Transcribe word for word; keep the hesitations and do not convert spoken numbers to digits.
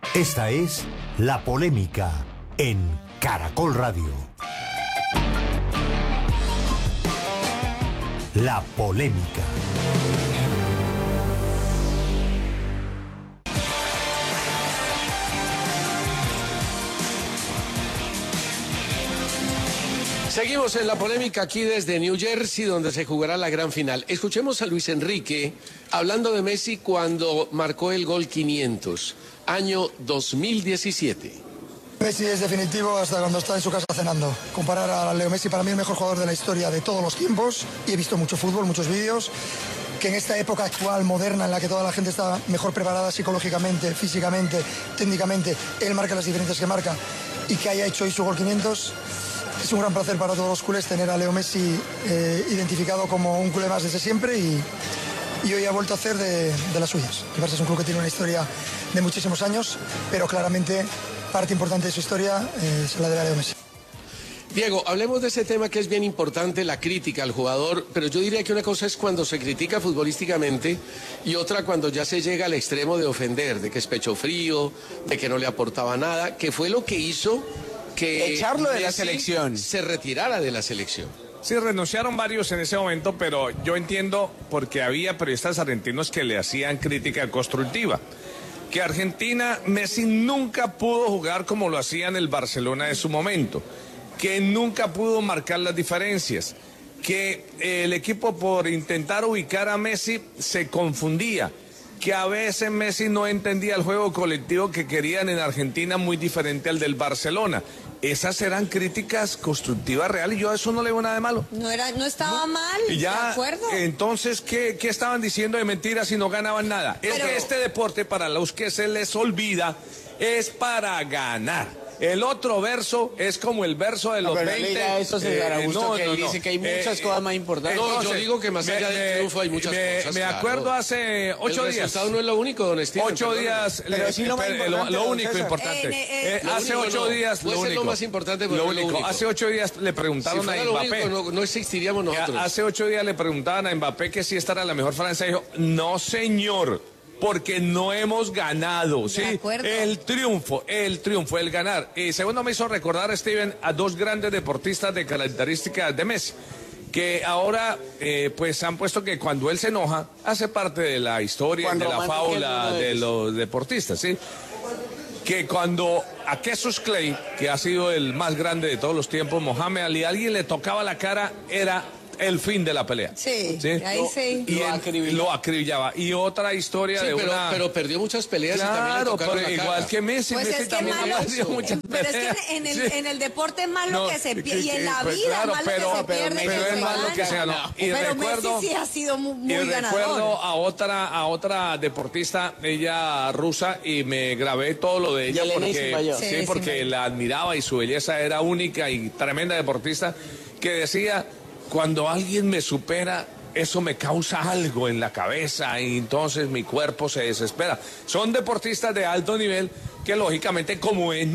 Esta es La Polémica en Caracol Radio. La Polémica. Seguimos en La Polémica aquí desde New Jersey, donde se jugará la gran final. Escuchemos a Luis Enrique hablando de Messi cuando marcó el gol quinientos, año dos mil diecisiete. Messi es definitivo hasta cuando está en su casa cenando. Comparar a Leo Messi, para mí el mejor jugador de la historia de todos los tiempos, y he visto mucho fútbol, muchos vídeos, que en esta época actual, moderna, en la que toda la gente está mejor preparada psicológicamente, físicamente, técnicamente, él marca las diferencias que marca, y que haya hecho hoy su gol quinientos... Es un gran placer para todos los culés tener a Leo Messi eh, identificado como un culé más desde siempre y, y hoy ha vuelto a hacer de, de las suyas. El Barça es un club que tiene una historia de muchísimos años, pero claramente parte importante de su historia eh, se la debe a Leo Messi. Diego, hablemos de ese tema que es bien importante, la crítica al jugador, pero yo diría que una cosa es cuando se critica futbolísticamente y otra cuando ya se llega al extremo de ofender, de que es pecho frío, de que no le aportaba nada, que fue lo que hizo que echarlo de la Messi selección, se retirara de la selección. Sí, renunciaron varios en ese momento, pero yo entiendo porque había periodistas argentinos que le hacían crítica constructiva. Que Argentina, Messi nunca pudo jugar como lo hacía en el Barcelona de su momento, que nunca pudo marcar las diferencias, que el equipo por intentar ubicar a Messi se confundía, que a veces Messi no entendía el juego colectivo que querían en Argentina, muy diferente al del Barcelona. Esas eran críticas constructivas reales y yo a eso no le veo nada de malo. No, era, no estaba no. mal, Y ya, ¿de acuerdo? Entonces, ¿qué, ¿qué estaban diciendo de mentiras si no ganaban nada? Pero... Es que este deporte, para los que se les olvida, es para ganar. El otro verso es como el verso de los no, pero veinte. Mira eso, César eh, Augusto, no, que no, dice no. que hay muchas eh, cosas más importantes. No, Entonces, yo digo que más allá me, del triunfo hay muchas me, cosas. Me claro. acuerdo hace ocho el días. El resultado no es lo único, don Steven. Ocho perdón. días. Pero le, sí lo más pero, importante, lo, lo don único César. importante. Eh, eh, Eh, lo hace único ocho no. días. Puede lo ser único. lo más importante, pero lo no es lo único. único. Hace ocho días le preguntaron Si a fuera lo Mbappé. único, no, no existiríamos nosotros. Hace ocho días le preguntaban a Mbappé que si esta era la mejor Francia. Dijo, no señor, porque no hemos ganado, ¿sí? El triunfo, el triunfo, el ganar. Y segundo me hizo recordar, Steven, a dos grandes deportistas de características de Messi, que ahora eh, pues han puesto que cuando él se enoja, hace parte de la historia, Cuando de la fábula de de los deportistas, ¿sí? Que cuando a Jesus Clay, que ha sido el más grande de todos los tiempos, Mohamed Ali, alguien le tocaba la cara, era el fin de la pelea. Sí, ¿sí? ahí sí. Y lo, él, acribillaba. lo acribillaba. Y otra historia Sí, de pero, una... pero perdió muchas peleas y también le Claro, tocaron pero la igual cara. que Messi, Pues Messi es que también malo, ha perdido muchas pero es peleas. que en el, Sí. en el deporte es malo No, que se que- pierde, y en que- la pues vida claro, es malo pero- que se pero- pierde, pero que es se malo gana. que se ganó. Y Pero recuerdo- Messi sí ha sido muy, muy Y ganador. recuerdo a otra, a otra deportista, ella rusa, y me grabé todo lo de ella Yelena porque, Isinbayeva. sí, Sí, porque Isinbayeva. la admiraba y su belleza era única y tremenda deportista, que decía, cuando alguien me supera, eso me causa algo en la cabeza y entonces mi cuerpo se desespera. Son deportistas de alto nivel que lógicamente, como es